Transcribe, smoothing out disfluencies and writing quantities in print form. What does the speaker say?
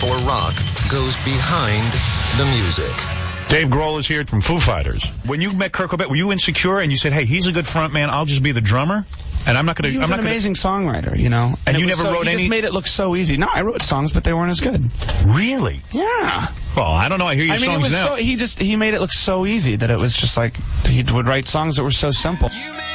or rock goes behind the music. Dave Grohl is here from Foo Fighters. When you met Kurt Cobain, were you insecure and you said, "Hey, he's a good front man. I'll just be the drummer"? And I'm not going to. He was an amazing songwriter, you know. And you never wrote any. He just made it look so easy. No, I wrote songs, but they weren't as good. Really? Yeah. Well, I don't know. I hear your songs now. He made it look so easy that it was just like he would write songs that were so simple.